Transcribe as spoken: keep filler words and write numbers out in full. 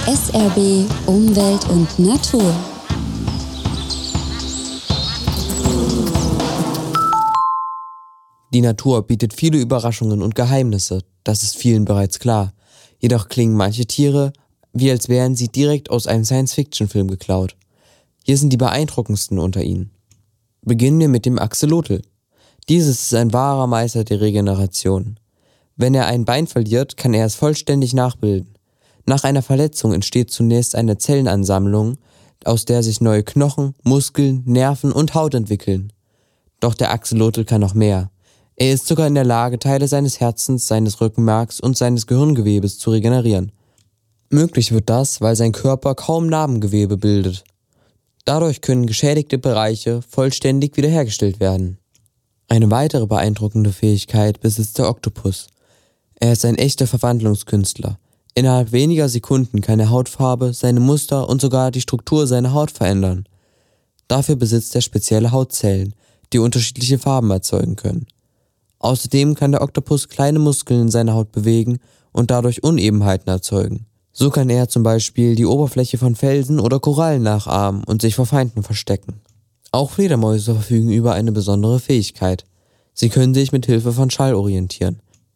S R B Umwelt und Natur. Die Natur bietet viele Überraschungen und Geheimnisse, das ist vielen bereits klar. Jedoch klingen manche Tiere, wie als wären sie direkt aus einem Science-Fiction-Film geklaut. Hier sind die beeindruckendsten unter ihnen. Beginnen wir mit dem Axolotl. Dieses ist ein wahrer Meister der Regeneration. Wenn er ein Bein verliert, kann er es vollständig nachbilden. Nach einer Verletzung entsteht zunächst eine Zellenansammlung, aus der sich neue Knochen, Muskeln, Nerven und Haut entwickeln. Doch der Axolotl kann noch mehr. Er ist sogar in der Lage, Teile seines Herzens, seines Rückenmarks und seines Gehirngewebes zu regenerieren. Möglich wird das, weil sein Körper kaum Narbengewebe bildet. Dadurch können geschädigte Bereiche vollständig wiederhergestellt werden. Eine weitere beeindruckende Fähigkeit besitzt der Oktopus. Er ist ein echter Verwandlungskünstler. Innerhalb weniger Sekunden kann er Hautfarbe, seine Muster und sogar die Struktur seiner Haut verändern. Dafür besitzt er spezielle Hautzellen, die unterschiedliche Farben erzeugen können. Außerdem kann der Oktopus kleine Muskeln in seiner Haut bewegen und dadurch Unebenheiten erzeugen. So kann er zum Beispiel die Oberfläche von Felsen oder Korallen nachahmen und sich vor Feinden verstecken. Auch Fledermäuse verfügen über eine besondere Fähigkeit. Sie können sich mit Hilfe von Schall orientieren.